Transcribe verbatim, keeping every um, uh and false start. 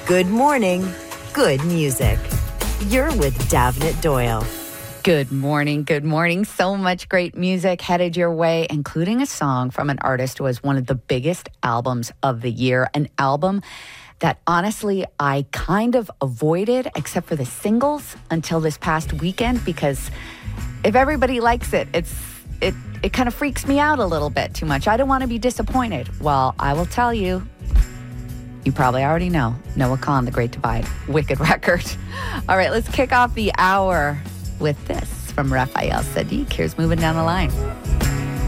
Good morning, good music. You're with Davnit Doyle. Good morning, good morning. So much great music headed your way, including a song from an artist who has one of the biggest albums of the year, an album that honestly I kind of avoided except for the singles until this past weekend, because if everybody likes it, it's it it kind of freaks me out a little bit too much. I don't want to be disappointed. Well, I will tell you, you probably already know, Noah Kahan, The Great Divide, wicked record. All right, let's kick off the hour with this from Raphael Saadiq. Here's Moving Down the Line.